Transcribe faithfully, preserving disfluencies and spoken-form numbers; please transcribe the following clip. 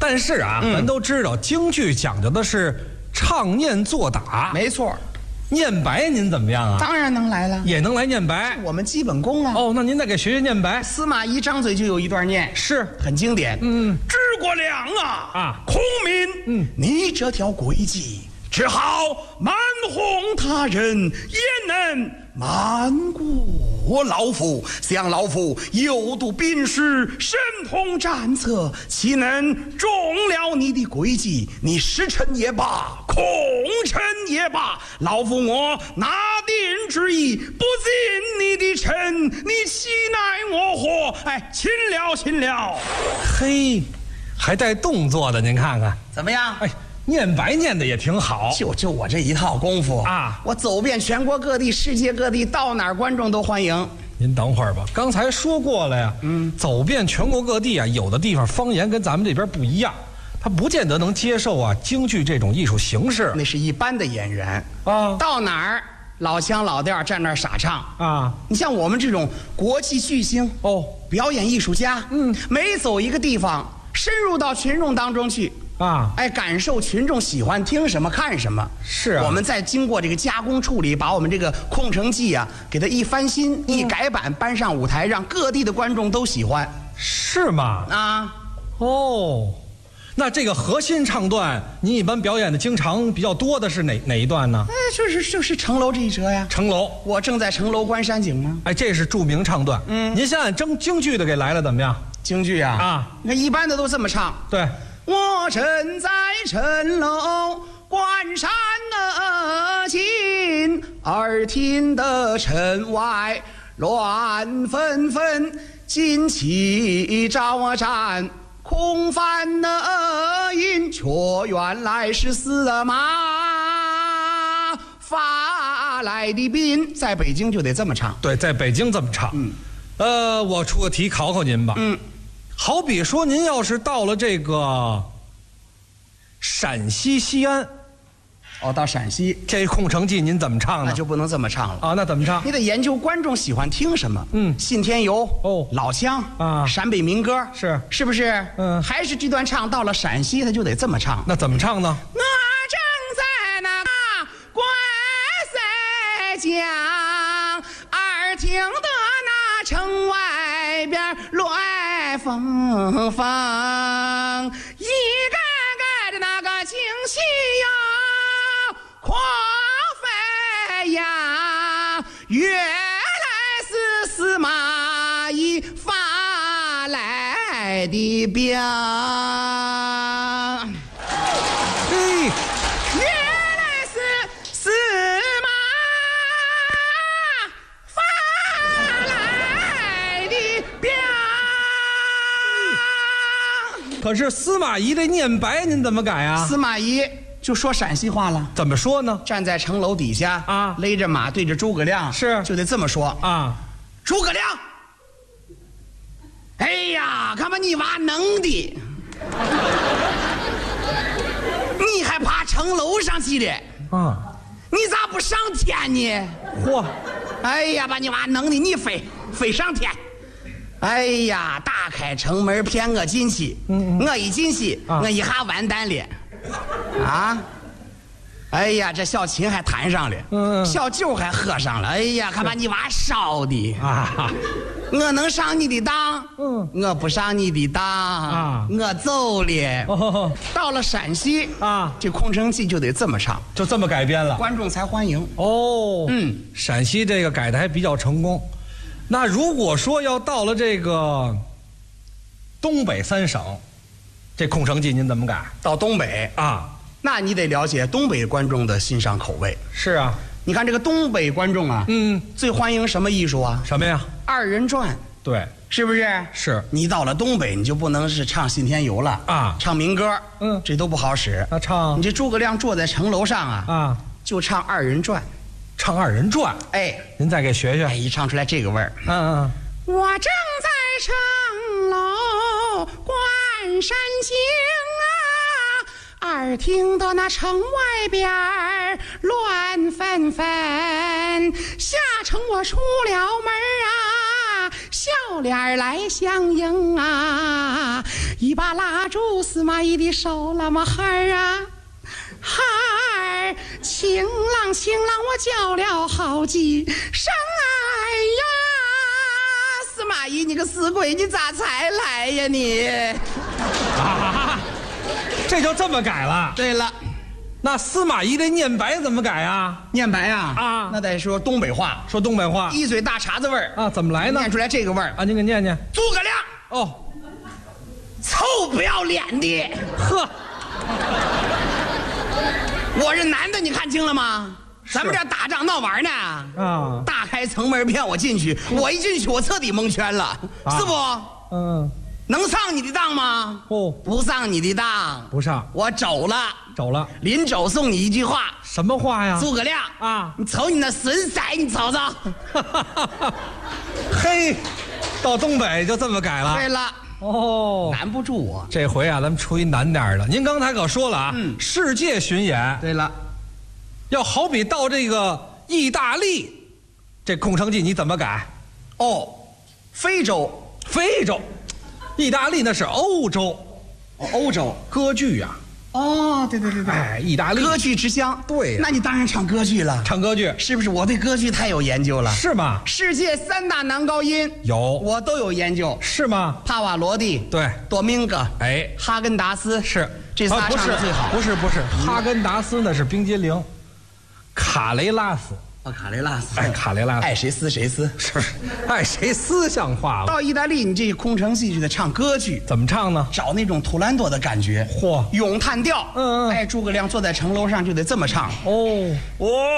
但是啊，嗯、咱都知道京剧讲究的是唱念做打， 没错。 念白您怎么样啊？ 当然能来了， 也能来念白， 我们基本功啊。 哦，那您再给学学念白。 司马懿张嘴就有一段念， 是很经典。 嗯， 诸葛亮啊啊， 孔明，嗯，你这条诡计，只好瞒哄他人，也能瞒过老夫。想老夫有读兵书，神通战策，岂能中了你的诡计？你时辰也罢，空辰也罢，老夫我拿定主意，不进你的城，你岂奈我何？哎，请了，请了。 嘿，还带动作的，您看看怎么样？ 哎。念白念的也挺好， 就就我这一套功夫啊！我走遍全国各地、世界各地，到哪儿观众都欢迎。 您等会儿吧，刚才说过了呀，嗯，走遍全国各地啊，有的地方方言跟咱们这边不一样，他不见得能接受啊京剧这种艺术形式。 那是一般的演员啊，到哪儿老腔老调站那儿傻唱啊。你像我们这种国际巨星哦，表演艺术家，嗯，每走一个地方，深入到群众当中去。啊，哎，感受群众喜欢听什么看什么，是啊，我们再经过这个加工处理，把我们这个《空城计》啊，给它一翻新、嗯、一改版，搬上舞台，让各地的观众都喜欢， 是吗？ 啊， 哦，那这个核心唱段，你一般表演的经常比较多的是哪哪一段呢？ 哎，就是就是城楼这一折呀。 城楼， 我正在城楼观山景吗？ 哎，这是著名唱段。嗯，您先按京京剧的给来了，怎么样？ 京剧啊，啊，你看一般的都这么唱。 对。 我正在城楼观山的景，耳听得城外乱纷纷，旌旗招展，空翻的音，却原来是司马发来的兵。在北京就得这么唱。 对，在北京这么唱。嗯，呃，我出个题考考您吧。嗯。好比说，您要是到了这个陕西西安， 哦，到陕西， 这《空城计》您怎么唱呢？ 那就不能这么唱了啊！那怎么唱？ 你得研究观众喜欢听什么。嗯，信天游哦，老腔啊，陕北民歌是是不是？嗯，还是这段唱到了陕西，他就得这么唱。 那怎么唱呢？ 我正在那观山江，耳听得那城外边乱纷纷，一个个的那个惊喜呀，狂飞呀，原来是司马懿发来的兵。 嘿， 原来是司马发来的兵。 可是司马懿的念白您怎么改啊？ 司马懿就说陕西话了。 怎么说呢？ 站在城楼底下啊，勒着马对着诸葛亮， 是就得这么说啊。 诸葛亮，哎呀，看把你娃能的，你还爬城楼上去了啊？你咋不上天呢？ 嚯！ 哎呀，把你娃能的，你飞飞上天。哎呀，打开城门骗我进去，嗯嗯我一进去，啊、我一下完蛋了，啊！哎呀，这小琴还弹上了，嗯、小酒还喝上了，哎呀，看把你娃烧的啊！我能上你的当，嗯，我不上你的当啊，我走了。哦、到了陕西啊，这《空城计》就得这么唱， 就这么改编了， 观众才欢迎。 哦，嗯，陕西这个改的还比较成功。那如果说要到了这个东北三省，这《空城计》您怎么改？ 到东北啊，那你得了解东北观众的欣赏口味。 是啊， 你看这个东北观众啊，嗯，最欢迎什么艺术啊？ 什么呀？ 二人转。 对， 是不是？ 是。 你到了东北，你就不能是唱信天游了啊，唱民歌，嗯，这都不好使。 那唱， 你这诸葛亮坐在城楼上啊，啊，就唱二人转。 唱二人转，哎，您再给学学。 哎，一唱出来这个味儿。嗯嗯。我正在城楼观山景啊，耳听到那城外边乱纷纷，下城我出了门啊，笑脸来相迎啊， 一把拉住司马懿的手，那么孩儿啊，孩儿，情郎情郎，我叫了好几声哎呀！司马懿，你个死鬼，你咋才来呀你？ 啊，这就这么改了？ 对了， 那司马懿这念白怎么改啊？ 念白啊啊， 那得说东北话， 说东北话， 一嘴大碴子味儿啊，怎么来呢？ 念出来这个味儿啊，您给念念。 诸葛亮， 哦， 臭不要脸的！ 呵， 我是男的，你看清了吗？咱们这打仗闹玩呢， 啊， 大开城门骗我进去，我一进去我彻底蒙圈了， 啊是不？ 嗯， 能上你的当吗？ 哦， 不上你的当， 不上， 我走了。 走了。 临走送你一句话， 什么话呀？ 诸葛亮啊， 你瞅你那损色，你瞅瞅。 嘿，到东北就这么改了。 对了， 哦， 难不住我。 这回啊，咱们出一难点儿的。您刚才可说了啊， 嗯世界巡演对了， 要好比到这个意大利，这空城计你怎么改？ 哦，非洲， 非洲，意大利那是欧洲， 哦欧洲。 歌剧呀、 哦，对对对对， 哎，意大利歌剧之乡。 对呀那你当然唱歌剧了， 唱歌剧是不是？我对歌剧太有研究了。 是吗？ 世界三大男高音有我都有研究。 是吗？ 帕瓦罗蒂、 对， 多明戈、 哎， 哈根达斯是这仨啊不是唱的最好。 不是不是，哈根达斯那是冰激凌，卡雷拉斯， 哦，卡雷拉斯， 哎，卡雷拉斯， 爱谁撕谁撕。 是不是？爱谁思像话了？ 到意大利，你这空城戏就得唱歌剧， 怎么唱呢？ 找那种图兰朵的感觉。 嚯咏叹调。 嗯嗯哎，诸葛亮坐在城楼上就得这么唱。 哦， 我。